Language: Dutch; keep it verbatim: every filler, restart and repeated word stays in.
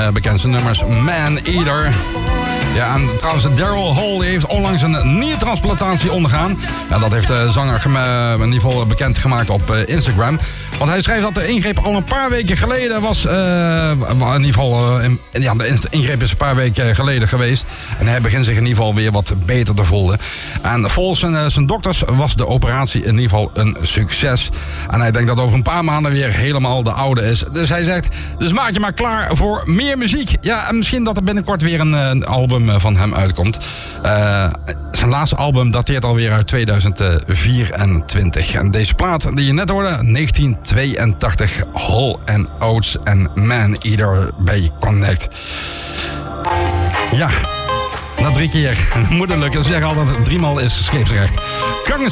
uh, bekendste nummers, Man Eater. Ja, en trouwens, Daryl Hall heeft onlangs een niertransplantatie ondergaan. Ja, dat heeft de zanger uh, in ieder geval bekend gemaakt op uh, Instagram. Want hij schreef dat de ingreep al een paar weken geleden was. Uh, in ieder geval, uh, in, ja, de ingreep is een paar weken geleden geweest. En hij begint zich in ieder geval weer wat beter te voelen. En volgens zijn, uh, zijn dokters was de operatie in ieder geval een succes. En hij denkt dat over een paar maanden weer helemaal de oude is. Dus hij zegt, dus maak je maar klaar voor meer muziek. Ja, en misschien dat er binnenkort weer een, een album van hem uitkomt. Uh, zijn laatste album dateert alweer uit tweeduizend vierentwintig. En deze plaat die je net hoorde, negentien tweeëntachtig, Hall and Oates en Man Eater bij Connect. Ja, na drie keer moet het lukken. Ze zeggen altijd, driemaal is scheepsrecht.